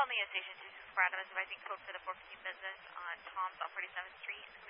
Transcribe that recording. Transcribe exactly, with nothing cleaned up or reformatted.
on the uh, station two six four Adam, advising code for the four fifty business on Tom's on forty-seventh Street.